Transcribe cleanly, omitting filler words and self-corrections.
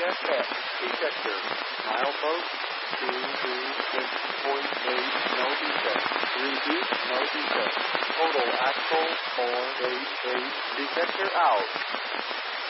VFX detector. Milepost 226.8, no defect. Repeat, no defect. Total axle 488. Detector out.